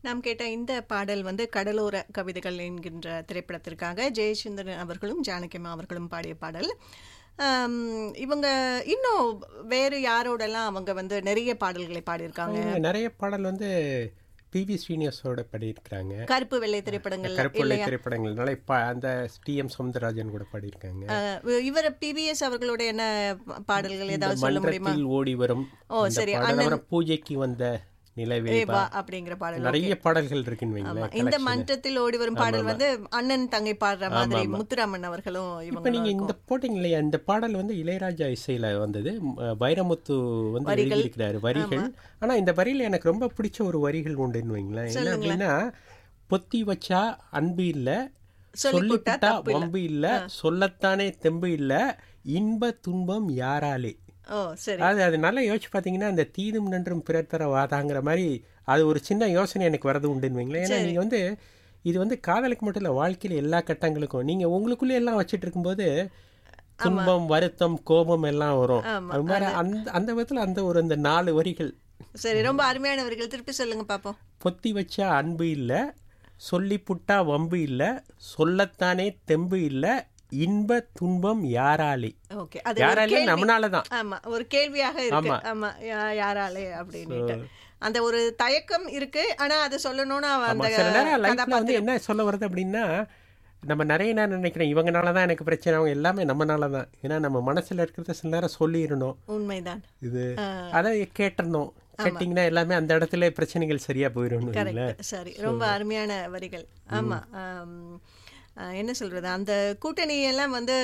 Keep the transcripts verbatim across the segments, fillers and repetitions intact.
நாம் கேட்ட இந்த பாடல் வந்து கடலோர கவிதைகள் என்கின்ற திரைப்படத்திற்காக ஜெயச்சந்திரன் அவர்களும் ஜானகிமா அவர்களும் பாடிய பாடல். இவங்க இன்னும் வேறு யாரோடலாம் அவங்க வந்து நிறைய பாடல்களை பாடியிருக்காங்க. நிறைய பாடல் வந்து பி வி ஸ்ரீனிவாசோட பாடியிருக்காங்க. கருப்பு வெள்ளை திரைப்படங்கள் கருப்பு வெள்ளை திரைப்படங்கள் அந்த டி எம் சௌந்தரராஜன் கூட பாடியிருக்காங்க. இவர் பிபிஎஸ் அவர்களோட என்ன பாடல்கள் ஏதாவது சொல்ல முடியுமா? ஓடி வரும். ஓ சரி. பூஜைக்கு வந்த நிலவேவா அப்படிங்கிற பாடல் நிறைய பாடல்கள் இருக்குன்னு. இந்த மன்றத்தில் ஓடி வரும் பாடல் வந்து அண்ணன் தங்கை பாடுற மாதிரி முத்துராமன் அவர்களும். இப்ப நீங்க இந்த போட்டிங்க இல்லையா, இந்த பாடல் வந்து இளையராஜா இசையில வந்தது. வைரமுத்து வந்து எழுதியிருக்கிறாரு வரிகள். ஆனா இந்த வரியில எனக்கு ரொம்ப பிடிச்ச ஒரு வரிகள் உண்டுன்னு வைங்களேன். என்ன அப்படின்னா, பொத்தி வச்சா அன்பு இல்ல, சொல்லிவிட்டா வம்பு இல்ல, சொல்லத்தானே தெம்பு இல்ல, இன்ப துன்பம் யாராலே. அது அது நல்லா யோசிச்சு பாத்தீங்கன்னா, அந்த தீதும் நன்றும் பிறர் தர வாதாங்கிற மாதிரி அது ஒரு சின்ன யோசனை எனக்கு வரது உண்டுன்னு வைங்களேன். ஏன்னா நீங்க வந்து இது வந்து காதலுக்கு மட்டும் இல்லை, வாழ்க்கையில எல்லா கட்டங்களுக்கும் நீங்க உங்களுக்குள்ளே எல்லாம் வச்சுட்டு இருக்கும்போது துன்பம் வருத்தம் கோபம் எல்லாம் வரும். அது மாதிரி அந்த அந்த விதத்துல அந்த ஒரு அந்த நாலு வரிகள் சரி ரொம்ப அருமையான வரிகள். திருப்பி சொல்லுங்க பாப்போம். பொத்தி வச்சா அன்பு இல்ல, சொல்லி புட்டா வம்பு இல்ல, சொல்லத்தானே தெம்பு இல்ல, இன்ப துன்பம் யாராலே. ஓகே, யாராலே நம்மனாலதான். ஆமா, ஒரு கேள்வியாக இருக்கு. ஆமா, யாராலே அப்படின்னு அந்த ஒரு தயக்கம் இருக்கு. ஆனா அதை சொல்லணும்னா வந்து என்ன சொல்ல வருது அப்படின்னா, நம்ம நிறைய நேரம் நினைக்கிறேன் இவங்கனாலதான் எனக்கு பிரச்சனை, அவங்க எல்லாமே நம்மனாலதான். ஏன்னா நம்ம மனசுல இருக்கிறத சில நேரம் சொல்லிடணும். உண்மைதான். இது அதை கேட்டணும். கேட்டீங்கன்னா எல்லாமே அந்த இடத்துல பிரச்சனைகள் சரியா போயிடும். சரி, ரொம்ப அருமையான வரிகள். ஆமா, என்ன சொல்றது, அந்த கூட்டணி எல்லாம் வந்து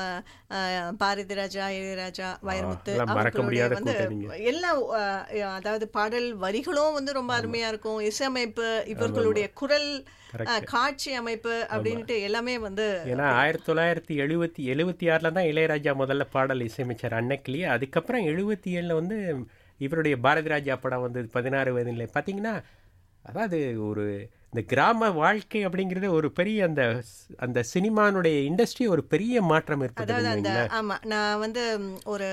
பாரதி ராஜா, இளையராஜா, வைரமுத்து வந்து எல்லாம், அதாவது பாடல் வரிகளும் வந்து ரொம்ப அருமையா இருக்கும். இசையமைப்பு, இவர்களுடைய குரல், காட்சி அமைப்பு அப்படின்ட்டு எல்லாமே வந்து. ஏன்னா ஆயிரத்தி தொள்ளாயிரத்தி எழுபத்தி எழுபத்தி ஆறுல தான் இளையராஜா முதல்ல பாடல் இசையமைச்சார் அன்னைக்கிலேயே. அதுக்கப்புறம் எழுபத்தி ஏழுல வந்து இவருடைய பாரதி ராஜா படம் வந்து பதினாறு வயதுல பாத்தீங்கன்னா, அதாவது ஒரு இந்த கிராம வாழ்க்கை அப்படிங்கிறது ஒரு பெரிய அந்த அந்த சினிமானுடைய இண்டஸ்ட்ரி ஒரு பெரிய மாற்றம் ஏற்பட்டது. ஆமா, நான் வந்து ஒரு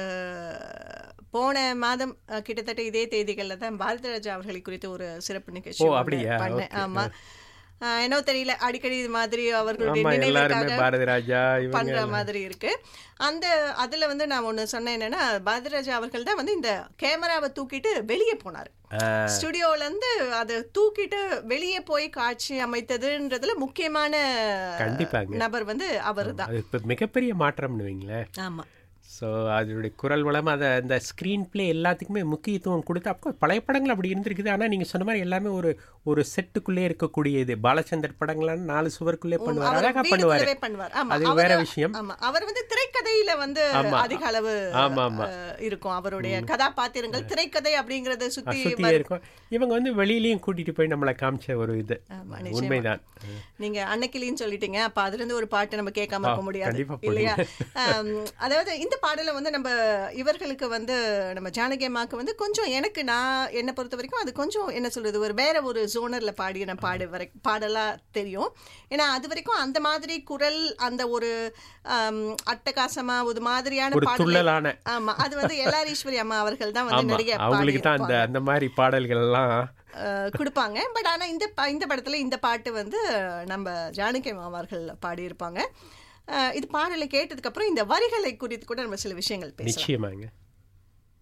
போன மாதம் கிட்டத்தட்ட இதே தேதிகளில் தான் பாரதி ராஜா அவர்களை குறித்து ஒரு சிறப்பு நிகழ்ச்சி பண்ணேன். ஆமா, என்ன தெரியல, அடிக்கடி இது மாதிரி அவர்களுடைய நினைவுக்காக பண்ற மாதிரி இருக்கு. அந்த அதுல வந்து நான் ஒண்ணு சொன்னேன், என்னன்னா பாரதி ராஜா அவர்கள் தான் வந்து இந்த கேமராவை தூக்கிட்டு வெளியே போனாரு. ஸ்டுடியோல இருந்து அதை தூக்கிட்டு வெளியே போய் காட்சி அமைத்ததுன்றதுல முக்கியமான நபர் வந்து அவர் தான். மிகப்பெரிய மாற்றம். ஆமா, ஸோ அதனுடைய குரல் வளம், அதை அந்த ஸ்க்ரீன் பிளே எல்லாத்துக்குமே முக்கியத்துவம் கொடுத்து. அப்போ பழைய படங்கள் அப்படி இருந்திருக்குது. ஆனால் நீங்கள் சொன்ன மாதிரி எல்லாமே ஒரு ஒரு செட்டுக்குள்ளே இருக்கக்கூடியது. பாலச்சந்தர் படங்கள்லாம் நாலு சுவருக்குள்ளே பண்ணுவார், அழகா பண்ணுவார். அது வேற விஷயம். அவர் வந்து திரைக்கதையில வந்து அதிக அளவு இருக்கும். அவருடைய கதாபாத்திரங்கள் திரைக்கதை அப்படிங்கறத சுத்தி இருக்கும். இவங்க வந்து வெளியிலயும் கூட்டிட்டு போய் நம்மளை காமிச்ச ஒரு இது உண்மைதான். நீங்க அன்னைக்கிலின்னு சொல்லிட்டீங்க, அப்ப அதுல இருந்து ஒரு பாட்டு நம்ம கேட்காம இருக்க முடியாது இல்லையா? அதாவது இந்த பாடல வந்து நம்ம இவர்களுக்கு வந்து நம்ம ஜானகி அம்மாவுக்கு வந்து கொஞ்சம், எனக்கு நான் என்ன பொறுத்த வரைக்கும் அது கொஞ்சம் என்ன சொல்றது, ஒரு வேற ஒரு ஜோனர்ல பாடிய பாடு வரை பாடலா தெரியும். ஏன்னா அது வரைக்கும் அந்த மாதிரி குரல், அந்த ஒரு அட்டகாசமா ஒரு மாதிரியான பாடல். ஆமா, அது வந்து எல்லாரீஸ்வரி அம்மா அவர்கள் தான் வந்து நிறைய அந்த மாதிரி பாடல்கள் எல்லாம் கொடுப்பாங்க. பட் ஆனா இந்த இந்த படத்துல இந்த பாட்டு வந்து நம்ம ஜானகி அம்மா அவர்கள் பாடியிருப்பாங்க. இது பாடலை கேட்டதுக்கு அப்புறம் இந்த வரிகளை குறித்து கூட நம்ம சில விஷயங்கள் பேசலாம். நிச்சயமாங்க.